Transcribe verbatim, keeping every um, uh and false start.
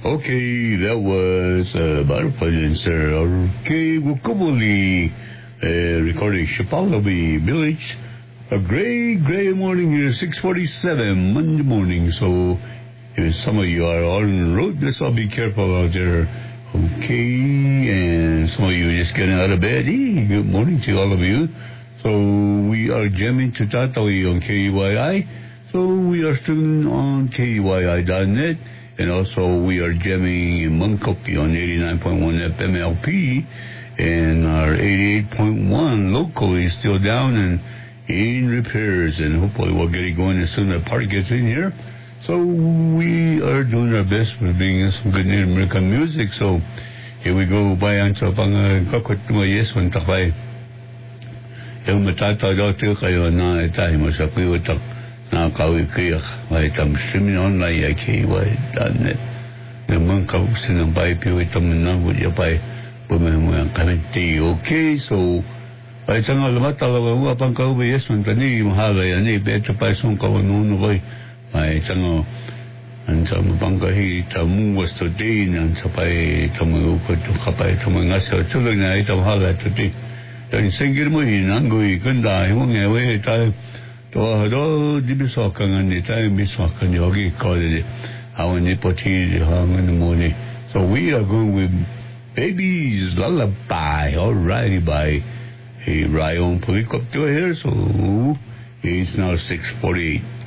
Okay, that was uh, Butterfly sir. Okay, Wukubuli uh, recording Shapalabi Village. A gray, gray morning here, six forty-seven Monday morning. So if some of you are on the road, let's all be careful out there. Okay, and some of you just getting out of bed. Hey, good morning to all of you. So we are jamming to Tatawi on K Y I. So we are streaming on K Y I dot net. And also we are jamming in Munkopi on eighty-nine point one F M L P. And our eighty-eight point one locally is still down and in repairs. And hopefully we'll get it going as soon as the party gets in here. So we are doing our best for bringing some good Native American music. So here we go. Bayan sa pangkakot mo yes man takay. Yung matataw tayo kayo na tayo mo sa kuyotak na kawikiyak. May tam streaming online at K Y dot net. Naman kausin ng bahay piyo itam na wudya pa'y bumamuyan kami. Okay, so ay sa nga lamat talaga mo apang kaubi yes man tani mahalay ani beto pa isong kawanuno ko'y may tango ang sa mapangkahi tamu was today nang sapay tamu ko to kapay tamu ngasa tulog na ito hala today yung singir mo hinanggoy ganda yung ngawe tayo to hado di bisokan ni tayo bisokan yogi kole awan ni poti hangan mo ni. So we are going with Baby's Lullaby, alrighty, by a Ryan Polikop to here. So it's now six forty-eight.